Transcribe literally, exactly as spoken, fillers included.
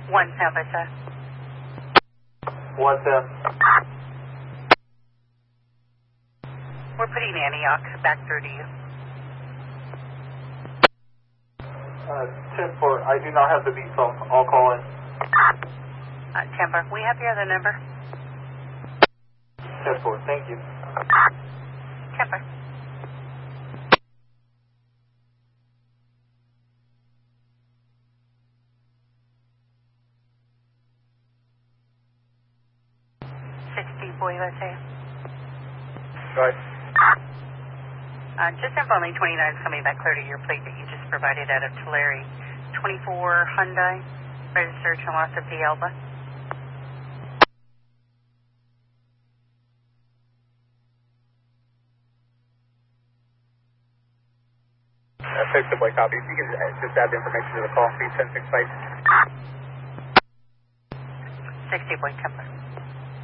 One Tampa, sir. One ten. We're putting Antioch back through to you. Uh, ten four, I do not have the beat phone. I'll call in. Uh, Tampa, we have your other number? ten four, thank you. Tampa. sixty for U S A. Right. Uh, just informing twenty-nine is coming back clear to your plate that you just provided out of Tulare. twenty-four Hyundai, registered to Lhasa P. Alba. Uh, fix the boy copy. If you can uh, just add the information to the call, please ten six five. sixty Boy Kemper.